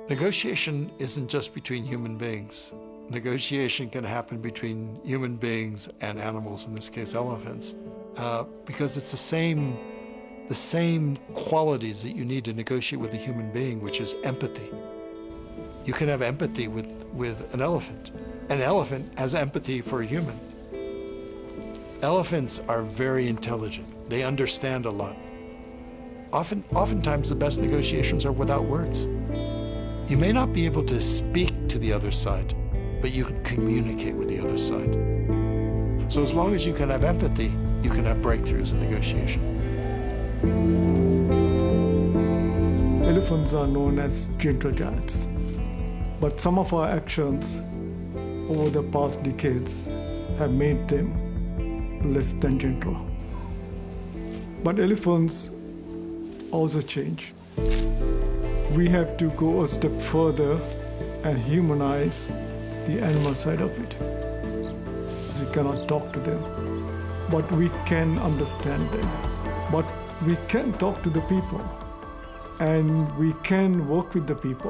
Negotiation isn't just between human beings. Negotiation can happen between human beings and animals, in this case elephants, because it's the same qualities that you need to negotiate with a human being, which is empathy. You can have empathy with an elephant. An elephant has empathy for a human. Elephants are very intelligent. They understand a lot. Oftentimes the best negotiations are without words. You may not be able to speak to the other side, but you can communicate with the other side. So as long as you can have empathy, you can have breakthroughs in negotiation. Elephants are known as gentle giants, but some of our actions over the past decades have made them less than gentle. But elephants also change. We have to go a step further and humanize the animal side of it. We cannot talk to them, but we can understand them. But we can talk to the people, and we can work with the people.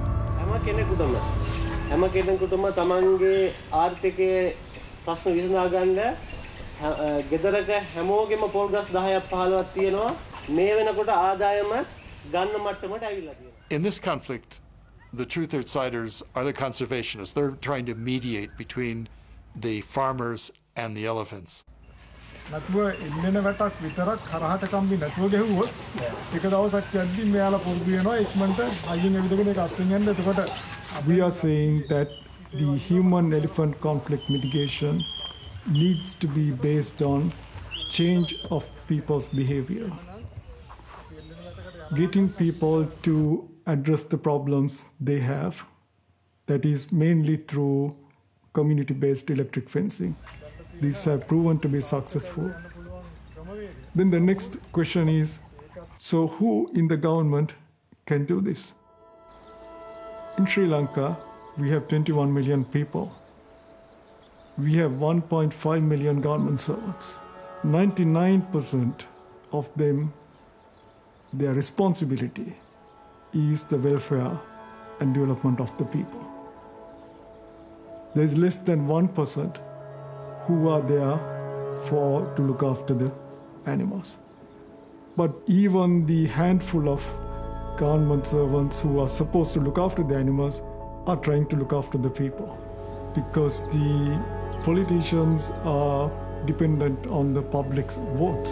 හැම කෙනෙකුටම තමන්ගේ ආර්ථිකයේ ප්‍රශ්න විසඳා ගන්න ගෙදරක හැමෝගෙම පොල් ගස් 10ක් 15ක් තියෙනවා මේ වෙනකොට ආදායම ගන්න මට්ටමට ඇවිල්ලා තියෙනවා. In this conflict, the Truth-Siders are the conservationists. They're trying to mediate between the farmers and the elephants. නැතුව ඉල්ලෙන වැටක් විතරක් කරහට කම්බි නැතුව ගෙහුවොත් එක දවසක් යද්දි මෙයාලා පොල් වෙනවා ඉක්මනට අයින් එවිදගෙන ඒක අත්ෙන් යන්න එතකොට we are saying that the human-elephant conflict mitigation needs to be based on change of people's behavior. Getting people to address the problems they have, that is mainly through community-based electric fencing. These have proven to be successful. Then the next question is, so who in the government can do this? In Sri Lanka, we have 21 million people. We have 1.5 million government servants. 99% of them, their responsibility is the welfare and development of the people. There is less than 1% who are there to look after the animals. But even the handful of government servants who are supposed to look after the animals are trying to look after the people, because the politicians are dependent on the public's votes.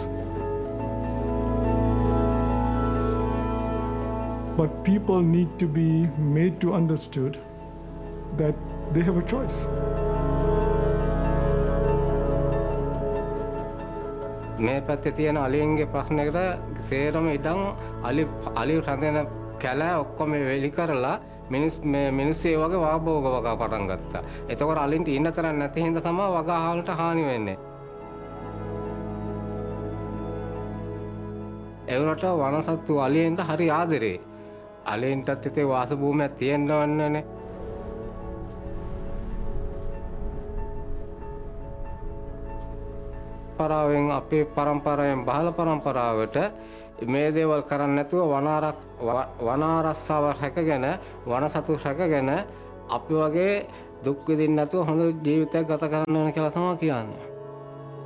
But people need to be made to understood that they have a choice. මේ පැත්තේ තියෙන අලියන්ගේ ප්‍රශ්නයකට සේරම ඉඩම් අලි රැඳෙන කැල ඔක්කොම වෙලි කරලා මිනිස්සු ඒ වගේ වාබෝග වගා පටන් ගත්තා. එතකොට අලින්ට ඉන්න තරම් නැති හින්දා තමයි වගාහලට හානි වෙන්නේ. ඒ වුණාට වනසත්තු අලියන්ට හරි ආදරේ. අලියන්ටත් හිතේ වාස භූමියක් තියෙන්න ඕනනේ. පරාවෙන් අපේ පරම්පරාවෙන් බහල පරම්පරාවට මේ දේවල් කරන්නේ නැතුව වනාරස්සාව රැකගෙන වනසතු රැකගෙන අපි වගේ දුක් විඳින්න නැතුව හොඳ ජීවිතයක් ගත කරන්න ඕන කියලා තමයි කියන්නේ.